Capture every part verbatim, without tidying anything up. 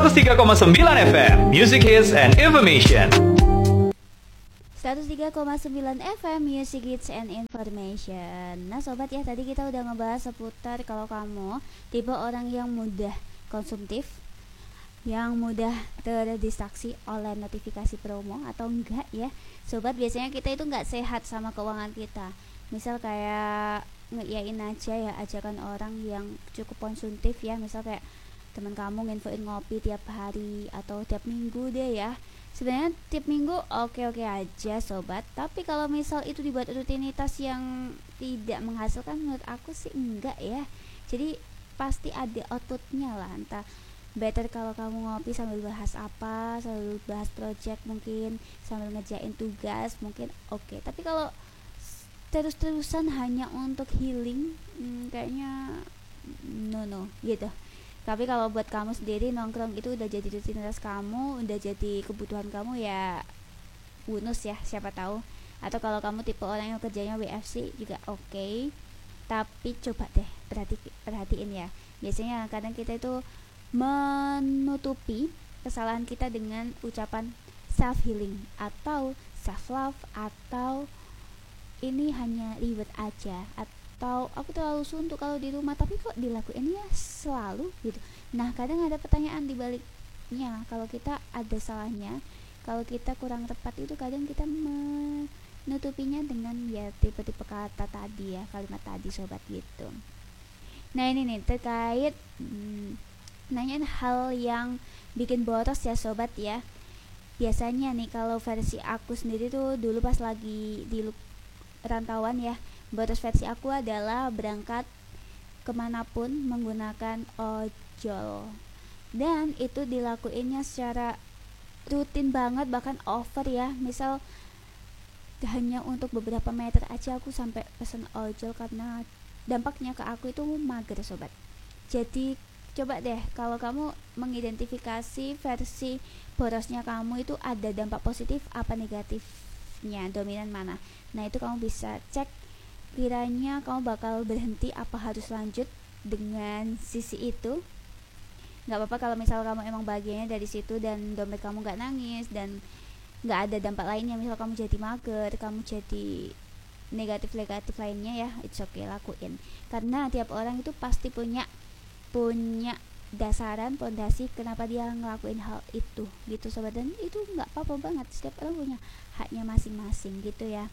seratus tiga koma sembilan F M, Music Hits and Information. seratus tiga koma sembilan F M Music Hits and Information. Nah sobat ya, tadi kita udah ngebahas seputar kalau kamu tipe orang yang mudah konsumtif, yang mudah terdistraksi oleh notifikasi promo atau enggak ya. Sobat, biasanya kita itu enggak sehat sama keuangan kita. Misal kayak ngeyain aja ya ajakan orang yang cukup konsumtif ya. Misal kayak teman kamu nginfoin ngopi tiap hari atau tiap minggu deh ya. Sebenarnya tiap minggu oke-oke aja sobat, tapi kalau misal itu dibuat rutinitas yang tidak menghasilkan, menurut aku sih enggak ya. Jadi pasti ada outputnya lah. Entah better kalau kamu ngopi sambil bahas apa, sambil bahas project mungkin, sambil ngerjain tugas mungkin oke. Tapi kalau terus-terusan hanya untuk healing, hmm, kayaknya no no gitu. Tapi kalau buat kamu sendiri nongkrong itu udah jadi rutinitas kamu, udah jadi kebutuhan kamu ya bonus ya, siapa tahu. Atau kalau kamu tipe orang yang kerjanya W F C juga oke. Okay. Tapi coba deh perhati perhatiin ya. Biasanya kadang kita itu menutupi kesalahan kita dengan ucapan self healing atau self love atau ini hanya ribet aja atau aku terlalu suntuk kalau di rumah, tapi kok dilakuin ya selalu gitu. Nah kadang ada pertanyaan di baliknya, kalau kita ada salahnya, kalau kita kurang tepat itu kadang kita menutupinya dengan ya tipe-tipe kata tadi ya, kalimat tadi sobat gitu. Nah ini nih terkait hmm, nanyain hal yang bikin boros ya sobat ya. Biasanya nih kalau versi aku sendiri tuh dulu pas lagi di rantauan ya, boros versi aku adalah berangkat kemanapun menggunakan ojol, dan itu dilakuinnya secara rutin banget, bahkan over ya. Misal hanya untuk beberapa meter aja aku sampai pesen ojol karena dampaknya ke aku itu mager sobat. Jadi coba deh kalau kamu mengidentifikasi versi borosnya kamu itu ada dampak positif apa negatifnya, dominan mana. Nah itu kamu bisa cek kiranya kamu bakal berhenti apa harus lanjut dengan sisi itu. Nggak apa-apa kalau misal kamu emang bahagianya dari situ dan dompet kamu nggak nangis dan nggak ada dampak lainnya, misal kamu jadi mager, kamu jadi negatif-negatif lainnya ya, it's okay, lakuin. Karena tiap orang itu pasti punya punya dasaran pondasi kenapa dia ngelakuin hal itu gitu sobat, dan itu nggak apa-apa banget, setiap orang punya haknya masing-masing gitu ya.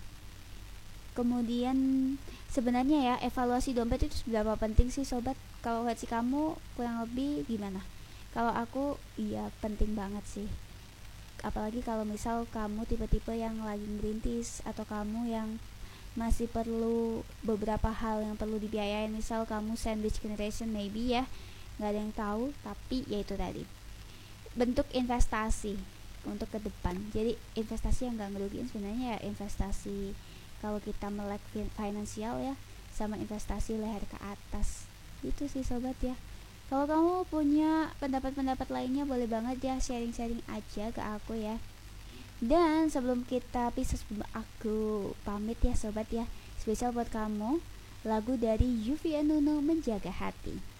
Kemudian sebenarnya ya evaluasi dompet itu seberapa penting sih sobat? Kalau versi kamu kurang lebih gimana? Kalau aku iya penting banget sih. Apalagi kalau misal kamu tipe-tipe yang lagi merintis atau kamu yang masih perlu beberapa hal yang perlu dibiayain. Misal kamu sandwich generation maybe ya, nggak ada yang tahu, tapi ya itu tadi bentuk investasi untuk ke depan. Jadi investasi yang nggak ngerugiin sebenarnya ya investasi kalau kita melek finansial ya, sama investasi leher ke atas. Itu sih sobat ya. Kalau kamu punya pendapat-pendapat lainnya boleh banget ya sharing-sharing aja ke aku ya. Dan sebelum kita pisah, sebelum aku pamit ya sobat ya, spesial buat kamu lagu dari Yuvi and Nuno, Menjaga Hati.